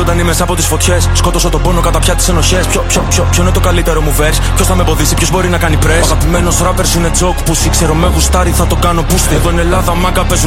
ζωντανή μέσα από τις φωτιές. Σκότωσα τον πόνο κατά πια τις ενοχές. Ποιο είναι το καλύτερο μου verse? Ποιος θα με εμποδίσει, ποιος μπορεί να κάνει press? Ο αγαπημένος rappers είναι joke pussy. Ξέρω με γουστάρι, θα το κάνω πούστη. Εδώ είναι Ελλάδα, μάγκα παίζουν